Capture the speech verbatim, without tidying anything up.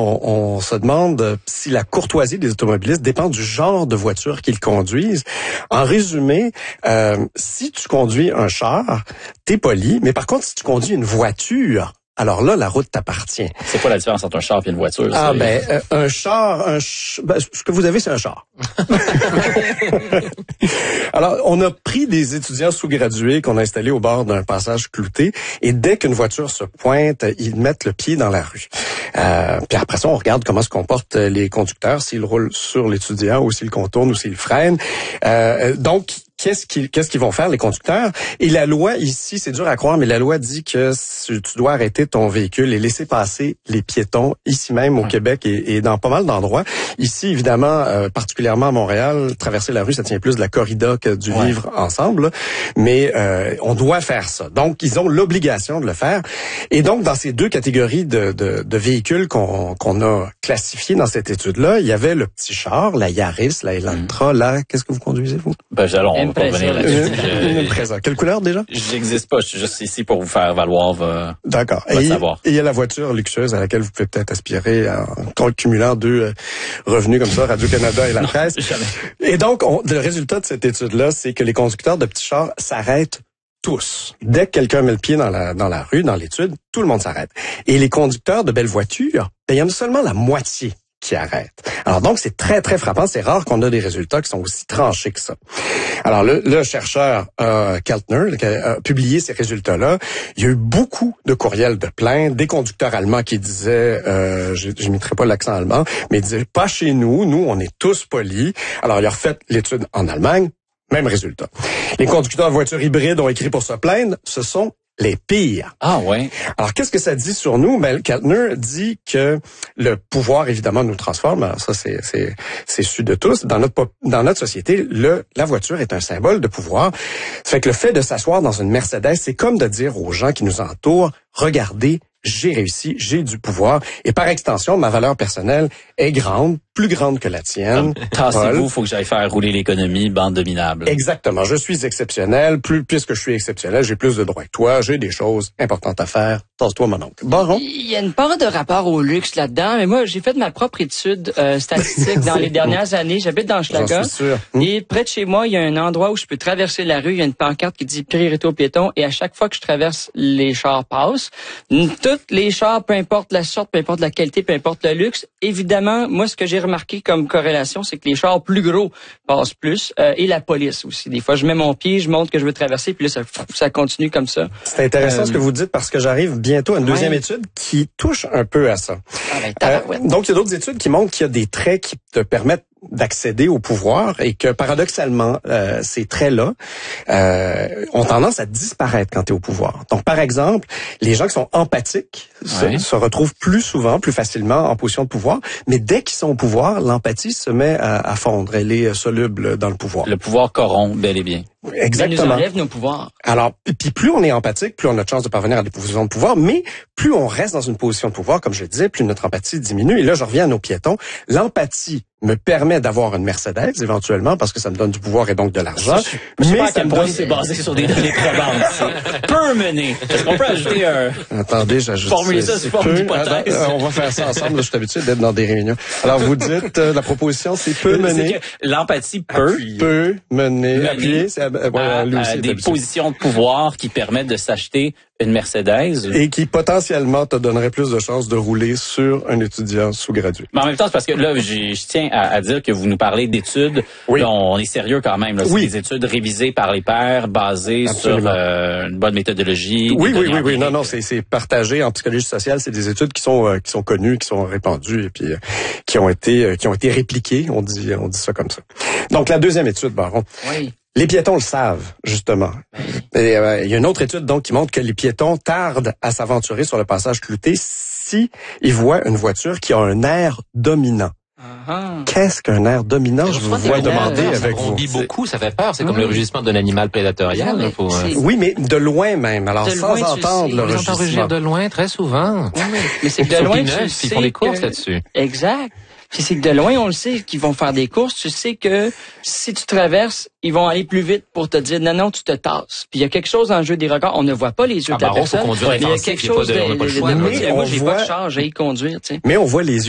on, on se demande si la courtoisie des automobilistes dépend du genre de voiture qu'ils conduisent. En résumé, euh, si tu conduis un char, t'es poli, mais par contre, si tu conduis une voiture, alors là, la route t'appartient. C'est quoi la différence entre un char et une voiture? Ah ça? ben, euh, un char, un ch... ben, ce que vous avez, c'est un char. Alors, on a pris des étudiants sous-gradués qu'on a installés au bord d'un passage clouté, et dès qu'une voiture se pointe, ils mettent le pied dans la rue. Euh, puis après ça, on regarde comment se comportent les conducteurs, s'ils roulent sur l'étudiant ou s'ils contournent ou s'ils freinent. Euh, donc, Qu'est-ce qu'ils, qu'est-ce qu'ils vont faire, les conducteurs? Et la loi, ici, c'est dur à croire, mais la loi dit que tu dois arrêter ton véhicule et laisser passer les piétons, ici même au Québec et, et dans pas mal d'endroits. Ici, évidemment, euh, particulièrement à Montréal, traverser la rue, ça tient plus de la corrida que du ouais. vivre ensemble. Mais euh, on doit faire ça. Donc, ils ont l'obligation de le faire. Et donc, dans ces deux catégories de, de, de véhicules qu'on, qu'on a classifiés dans cette étude-là, il y avait le petit char, la Yaris, la Elantra, là, qu'est-ce que vous conduisez, vous? Ben, j'allons. On va pas revenir là-dessus. Je... Quelle couleur déjà? J'existe pas, je suis juste ici pour vous faire valoir euh, D'accord. votre et savoir. Et il y a la voiture luxueuse à laquelle vous pouvez peut-être aspirer en cumulant deux euh, revenus comme ça, Radio-Canada et la presse. Et donc, on, le résultat de cette étude-là, c'est que les conducteurs de petits chars s'arrêtent tous. Dès que quelqu'un met le pied dans la, dans la rue, dans l'étude, tout le monde s'arrête. Et les conducteurs de belles voitures, ben, il y en a seulement la moitié qui arrête. Alors donc, c'est très, très frappant. C'est rare qu'on a des résultats qui sont aussi tranchés que ça. Alors, le, le chercheur euh, Keltner qui a, a publié ces résultats-là. Il y a eu beaucoup de courriels de plainte, des conducteurs allemands qui disaient, euh, je ne mettrai pas l'accent allemand, mais ils disaient, pas chez nous, nous, on est tous polis. Alors, il a refait l'étude en Allemagne, même résultat. Les conducteurs de voitures hybrides ont écrit pour se plaindre, ce sont les pires. Ah ouais. Alors, qu'est-ce que ça dit sur nous? Ben, Keltner dit que le pouvoir, évidemment, nous transforme. Alors, ça, c'est, c'est, c'est su de tous. Dans notre, dans notre société, le, la voiture est un symbole de pouvoir. Ça fait que le fait de s'asseoir dans une Mercedes, c'est comme de dire aux gens qui nous entourent, regardez, j'ai réussi, j'ai du pouvoir. Et par extension, ma valeur personnelle est grande, plus grande que la tienne. Tassez-vous, faut que j'aille faire rouler l'économie, bande dominable. Exactement. Je suis exceptionnel. Plus, puisque je suis exceptionnel, j'ai plus de droits que toi. J'ai des choses importantes à faire. Tasse-toi, mon oncle. Baron? Il y a une part de rapport au luxe là-dedans. Mais moi, j'ai fait ma propre étude euh, statistique dans les dernières années. J'habite dans Schlager. J'en suis sûr. Et près de chez moi, il y a un endroit où je peux traverser la rue. Il y a une pancarte qui dit priorité aux piétons. Et à chaque fois que je traverse, les chars passent. Toutes les chars, peu importe la sorte, peu importe la qualité, peu importe le luxe. Évidemment, moi, ce que j'ai remarqué comme corrélation, c'est que les chars plus gros passent plus. Euh, et la police aussi. Des fois, je mets mon pied, je montre que je veux traverser, puis là, ça, ça continue comme ça. C'est intéressant euh, ce que vous dites parce que j'arrive bientôt à une deuxième ouais. étude qui touche un peu à ça. Ah ben, euh, donc, il y a d'autres études qui montrent qu'il y a des traits qui te permettent d'accéder au pouvoir et que paradoxalement, euh, ces traits-là euh, ont tendance à disparaître quand tu es au pouvoir. Donc, par exemple, les gens qui sont empathiques ouais. se, se retrouvent plus souvent, plus facilement en position de pouvoir, mais dès qu'ils sont au pouvoir, l'empathie se met à, à fondre. Elle est soluble dans le pouvoir. Le pouvoir corrompt bel et bien. Exactement. Ça nous enlève nos pouvoirs. Alors, puis plus on est empathique, plus on a de chances de parvenir à des positions de pouvoir, mais plus on reste dans une position de pouvoir, comme je le disais, plus notre empathie diminue. Et là, je reviens à nos piétons. L'empathie me permet d'avoir une Mercedes, éventuellement, parce que ça me donne du pouvoir et donc de l'argent. Ça, je, je mais sais pas à quel point c'est basé sur des données probantes. Peut mener. Est-ce qu'on peut ajouter un... Attendez, j'ajoute... Formuler ça sous forme d'hypothèse. On va faire ça ensemble. Là, je suis habitué d'être dans des réunions. Alors, vous dites, euh, la proposition, c'est peut mener... L'empathie peut... Appuyer. Peut mener... mener appuyer, c'est... Euh, à, à, à des positions de pouvoir qui permettent de s'acheter une Mercedes. Et qui potentiellement te donnerait plus de chances de rouler sur un étudiant sous-gradué. Mais en même temps, c'est parce que là, je tiens à, à dire que vous nous parlez d'études. Oui. Là, on est sérieux quand même. Là. C'est oui. des études révisées par les pairs, basées Absolument. sur euh, une bonne méthodologie. Oui, oui, oui, oui. Non, non, c'est, c'est partagé en psychologie sociale. C'est des études qui sont euh, qui sont connues, qui sont répandues et puis euh, qui ont été euh, qui ont été répliquées. On dit on dit ça comme ça. Donc la deuxième étude, Baron. Oui. Les piétons le savent, justement. Oui. Et, euh, il y a une autre étude donc qui montre que les piétons tardent à s'aventurer sur le passage clouté si ils voient une voiture qui a un air dominant. Uh-huh. Qu'est-ce qu'un air dominant? Je vous vois demander air, avec ça vous. bondit beaucoup, ça fait peur. C'est comme oui. le rugissement d'un animal prédatorial. Oui, faut, euh... oui, mais de loin même. Alors, de sans loin, entendre le rugissement. rugissement. On entend rugir de loin très souvent. Oui, oui. Mais c'est que de loin, tu sais ils font des courses que... là-dessus. Exact. Puis c'est que de loin, on le sait qu'ils vont faire des courses. Tu sais que si tu traverses, ils vont aller plus vite pour te dire non, non, tu te tasses. Puis il y a quelque chose dans le jeu des regards. On ne voit pas les yeux ah, de la bah, personne. Mais il y a quelque chose de... on n'a pas le choix. Moi, j'ai pas de charge à y conduire. Tu sais. Mais on voit les yeux.